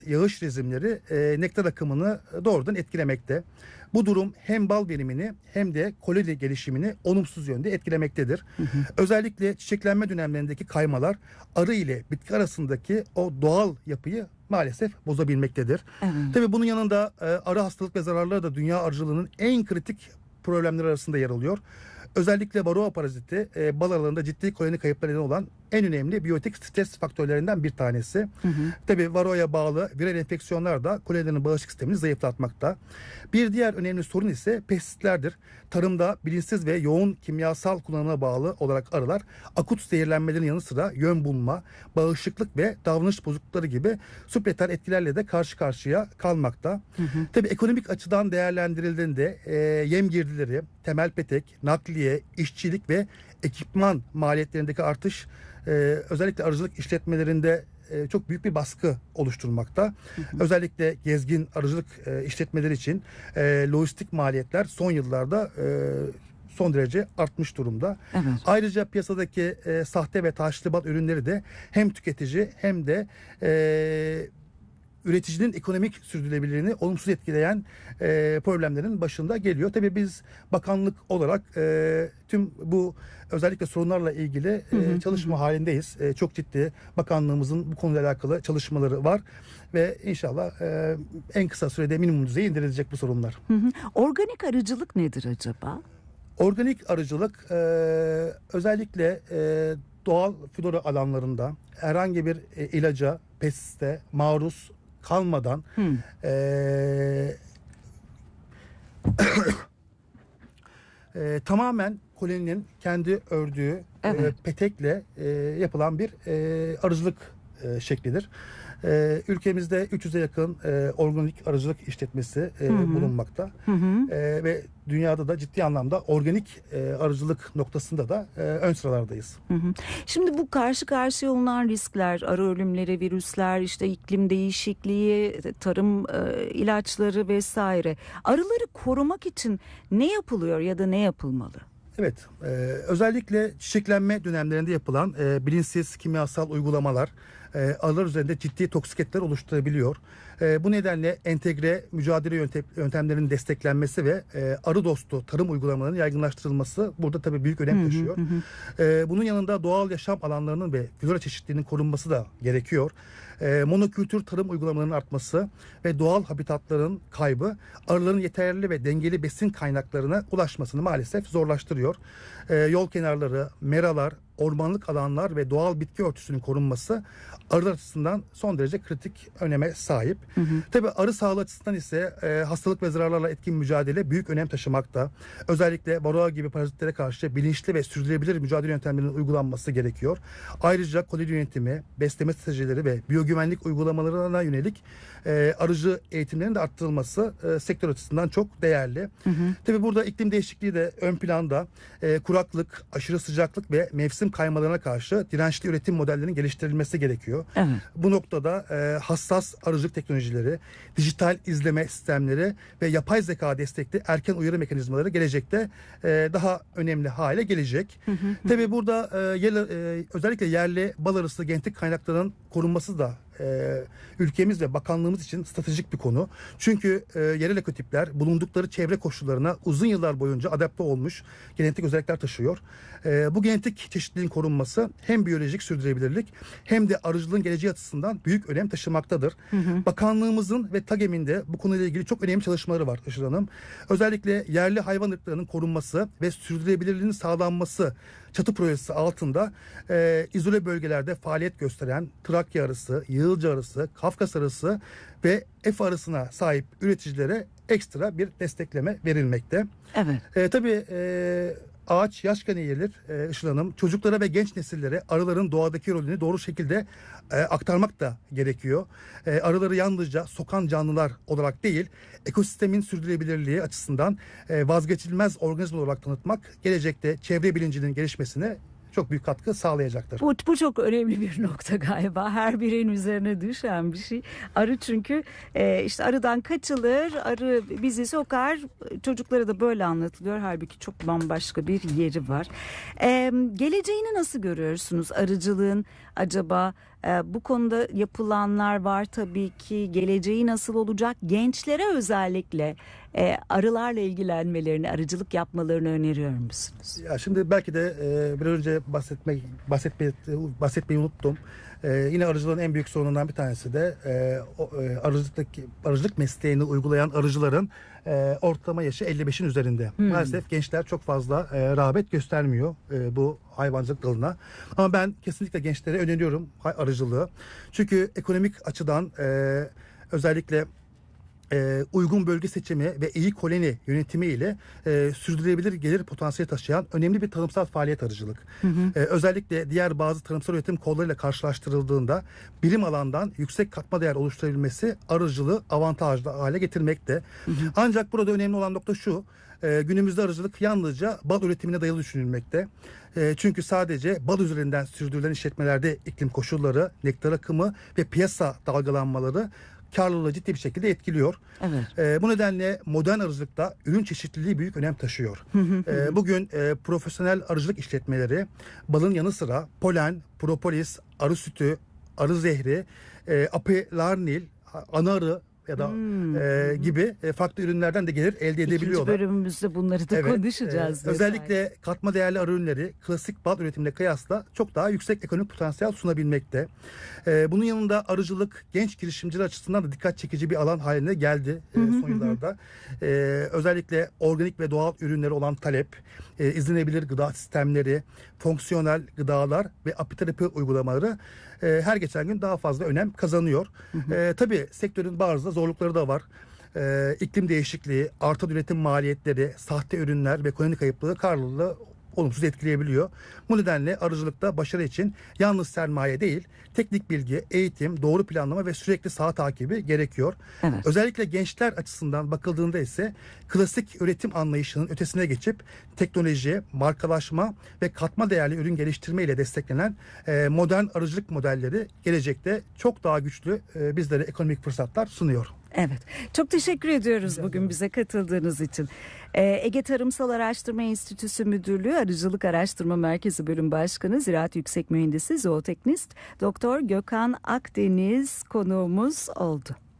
yağış rejimleri nektar akımını doğrudan etkilemekte. Bu durum hem bal verimini hem de koloni gelişimini olumsuz yönde etkilemektedir. Özellikle çiçeklenme dönemlerindeki kaymalar arı ile bitki arasındaki o doğal yapıyı maalesef bozabilmektedir. Evet. Tabii bunun yanında arı hastalık ve zararları da dünya arıcılığının en kritik problemleri arasında yer alıyor. Özellikle varroa paraziti bal arılarında ciddi koloni kayıpları neden olan en önemli biyotik stres faktörlerinden bir tanesi. Tabii varroaya bağlı viral enfeksiyonlar da kolonilerin bağışıklık sistemini zayıflatmakta. Bir diğer önemli sorun ise pestisitlerdir. Tarımda bilinçsiz ve yoğun kimyasal kullanıma bağlı olarak arılar akut zehirlenmelerin yanı sıra yön bulma, bağışıklık ve davranış bozuklukları gibi subletal etkilerle de karşı karşıya kalmakta. Tabii ekonomik açıdan değerlendirildiğinde yem girdileri, temel petek, nakliye, işçilik ve ekipman maliyetlerindeki artış özellikle arıcılık işletmelerinde çok büyük bir baskı oluşturmakta. Özellikle gezgin arıcılık işletmeleri için lojistik maliyetler son yıllarda son derece artmış durumda. Evet. Ayrıca piyasadaki sahte ve taşlı bal ürünleri de hem tüketici hem de üreticinin ekonomik sürdürülebilirliğini olumsuz etkileyen problemlerin başında geliyor. Tabii biz bakanlık olarak tüm bu özellikle sorunlarla ilgili çalışma halindeyiz. Çok ciddi bakanlığımızın bu konuyla alakalı çalışmaları var ve inşallah en kısa sürede minimum düzeye indirilecek bu sorunlar. Organik arıcılık nedir acaba? Organik arıcılık özellikle doğal flora alanlarında herhangi bir ilaca, pestisite maruz kalmadan tamamen koloninin kendi ördüğü petekle yapılan bir arıcılık şeklidir. Ülkemizde 300'e yakın organik arıcılık işletmesi bulunmakta. Ve dünyada da ciddi anlamda organik arıcılık noktasında da ön sıralardayız. Şimdi bu karşı karşıya olunan riskler, arı ölümleri, virüsler, işte iklim değişikliği, tarım ilaçları vesaire. Arıları korumak için ne yapılıyor ya da ne yapılmalı? Evet, özellikle çiçeklenme dönemlerinde yapılan bilinçsiz kimyasal uygulamalar arılar üzerinde ciddi toksik etkiler oluşturabiliyor. Bu nedenle entegre mücadele yöntemlerinin desteklenmesi ve arı dostu tarım uygulamalarının yaygınlaştırılması burada tabii büyük önem taşıyor. Bunun yanında doğal yaşam alanlarının ve flora çeşitliliğinin korunması da gerekiyor. Monokültür tarım uygulamalarının artması ve doğal habitatların kaybı arıların yeterli ve dengeli besin kaynaklarına ulaşmasını maalesef zorlaştırıyor. Yol kenarları, meralar, ormanlık alanlar ve doğal bitki örtüsünün korunması arılar açısından son derece kritik öneme sahip. Tabii arı sağlığı açısından ise hastalık ve zararlarla etkin mücadele büyük önem taşımakta. Özellikle varroa gibi parazitlere karşı bilinçli ve sürdürülebilir mücadele yöntemlerinin uygulanması gerekiyor. Ayrıca koloni yönetimi, besleme stratejileri ve biyogüvenlik uygulamalarına yönelik arıcı eğitimlerinin de arttırılması sektör açısından çok değerli. Tabii burada iklim değişikliği de ön planda. Kuraklık, aşırı sıcaklık ve mevsim kaymalarına karşı dirençli üretim modellerinin geliştirilmesi gerekiyor. Bu noktada hassas arıcılık teknolojileri, dijital izleme sistemleri ve yapay zeka destekli erken uyarı mekanizmaları gelecekte daha önemli hale gelecek. Tabii burada özellikle yerli bal arısı genetik kaynaklarının korunması da ülkemiz ve bakanlığımız için stratejik bir konu. Çünkü yerel ekotipler bulundukları çevre koşullarına uzun yıllar boyunca adapte olmuş genetik özellikler taşıyor. Bu genetik çeşitliliğin korunması hem biyolojik sürdürülebilirlik hem de arıcılığın geleceği açısından büyük önem taşımaktadır. Bakanlığımızın ve TAGEM'in de bu konuyla ilgili çok önemli çalışmaları var Işıl Hanım. Özellikle yerli hayvan ırklarının korunması ve sürdürülebilirliğinin sağlanması çatı projesi altında izole bölgelerde faaliyet gösteren Trakya arısı, Yığılca arısı, Kafkas arısı ve F arısına sahip üreticilere ekstra bir destekleme verilmekte. Tabii ağaç yaşken eğilir Işıl Hanım. Çocuklara ve genç nesillere arıların doğadaki rolünü doğru şekilde aktarmak da gerekiyor. Arıları yalnızca sokan canlılar olarak değil, ekosistemin sürdürülebilirliği açısından vazgeçilmez organizma olarak tanıtmak gelecekte çevre bilincinin gelişmesine çok büyük katkı sağlayacaktır. Bu çok önemli bir nokta galiba. Her bireyin üzerine düşen bir şey. Arı çünkü işte arıdan kaçılır, arı bizi sokar. Çocuklara da böyle anlatılıyor. Halbuki çok bambaşka bir yeri var. Geleceğini nasıl görüyorsunuz arıcılığın acaba? Bu konuda yapılanlar var tabii ki. Geleceği nasıl olacak? Gençlere özellikle arılarla ilgilenmelerini, arıcılık yapmalarını öneriyor musunuz? Ya şimdi belki de biraz önce bahsetmeyi unuttum. Yine arıcılığın en büyük sorunundan bir tanesi de arıcılık mesleğini uygulayan arıcıların ortalama yaşı 55'in üzerinde. Maalesef gençler çok fazla rağbet göstermiyor bu hayvancılık dalına. Ama ben kesinlikle gençlere öneriyorum arıcılığı. Çünkü ekonomik açıdan özellikle uygun bölge seçimi ve iyi koloni yönetimi ile sürdürülebilir gelir potansiyeli taşıyan önemli bir tarımsal faaliyet arıcılık. Özellikle diğer bazı tarımsal üretim kollarıyla karşılaştırıldığında birim alandan yüksek katma değer oluşturabilmesi arıcılığı avantajlı hale getirmekte. Ancak burada önemli olan nokta şu: günümüzde arıcılık yalnızca bal üretimine dayalı düşünülmekte. Çünkü sadece bal üzerinden sürdürülen işletmelerde iklim koşulları, nektar akımı ve piyasa dalgalanmaları karlılığı ciddi bir şekilde etkiliyor. Evet. Bu nedenle modern arıcılıkta ürün çeşitliliği büyük önem taşıyor. Bugün profesyonel arıcılık işletmeleri balın yanı sıra polen, propolis, arı sütü, arı zehri, apilarnil, ana arı ya da gibi farklı ürünlerden de gelir elde edebiliyorlar. İkinci bölümümüzde bunları da konuşacağız. Özellikle katma değerli arı ürünleri klasik bal üretimine kıyasla çok daha yüksek ekonomik potansiyel sunabilmekte. Bunun yanında arıcılık genç girişimciler açısından da dikkat çekici bir alan haline geldi son yıllarda. Özellikle organik ve doğal ürünleri olan talep, izlenebilir gıda sistemleri, fonksiyonel gıdalar ve apiterapi uygulamaları her geçen gün daha fazla önem kazanıyor. Tabii sektörün bazı zorlukları da var. İklim değişikliği, artan üretim maliyetleri, sahte ürünler ve koloni kayıplığı karlılığı olumsuz etkileyebiliyor. Bu nedenle arıcılıkta başarı için yalnız sermaye değil, teknik bilgi, eğitim, doğru planlama ve sürekli saha takibi gerekiyor. Evet. Özellikle gençler açısından bakıldığında ise klasik üretim anlayışının ötesine geçip teknoloji, markalaşma ve katma değerli ürün geliştirme ile desteklenen modern arıcılık modelleri gelecekte çok daha güçlü bizlere ekonomik fırsatlar sunuyor. Evet. Çok teşekkür ediyoruz bugün bize katıldığınız için. Ege Tarımsal Araştırma Enstitüsü Müdürlüğü Arıcılık Araştırma Merkezi Bölüm Başkanı, Ziraat Yüksek Mühendisi, Zooteknist Doktor Gökhan Akdeniz konuğumuz oldu.